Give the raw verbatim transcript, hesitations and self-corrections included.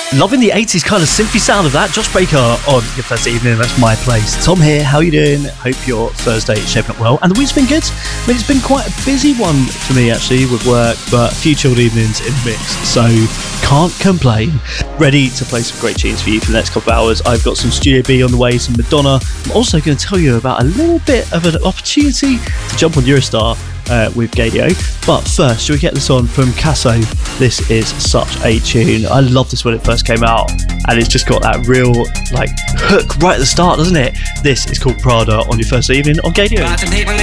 Loving the eighties kind of synthy sound of that. Josh Baker on your Thursday evening. That's my place. Tom here. How you doing? Hope your Thursday is shaping up well. And the week's been good. I mean, it's been quite a busy one for me actually with work, but a few chilled evenings in the mix. So can't complain. Ready to play some great tunes for you for the next couple of hours. I've got some Studio B on the way, some Madonna. I'm also going to tell you about a little bit of an opportunity to jump on Eurostar Uh, with Gadio. But first, shall we get this on from Casso? This is such a tune. I love this when it first came out, and it's just got that real like hook right at the start, doesn't it? This is called Prada on your first evening on Gadio.